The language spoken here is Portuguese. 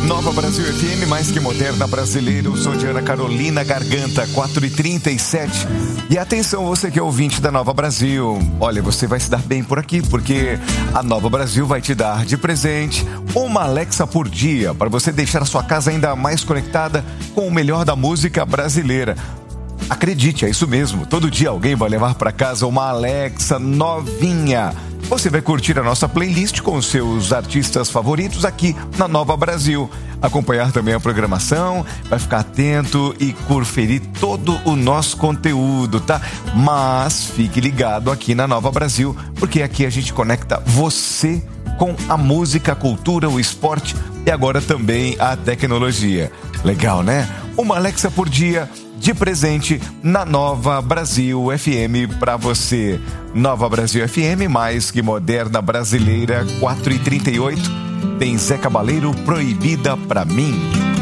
Nova Brasil FM, mais que moderna brasileira. Eu sou de Ana Carolina Garganta, 4h37. E atenção, você que é ouvinte da Nova Brasil. Olha, você vai se dar bem por aqui, porque a Nova Brasil vai te dar de presente uma Alexa por dia, para você deixar a sua casa ainda mais conectada com o melhor da música brasileira. Acredite, é isso mesmo. Todo dia alguém vai levar para casa uma Alexa novinha. Você vai curtir a nossa playlist com os seus artistas favoritos aqui na Nova Brasil. Acompanhar também a programação, vai ficar atento e conferir todo o nosso conteúdo, tá? Mas fique ligado aqui na Nova Brasil, porque aqui a gente conecta você com a música, a cultura, o esporte e agora também a tecnologia. Legal, né? Uma Alexa por dia de presente na Nova Brasil FM para você. Nova Brasil FM, mais que moderna brasileira, 4h38. Tem Zé Cabaleiro, Proibida Pra Mim.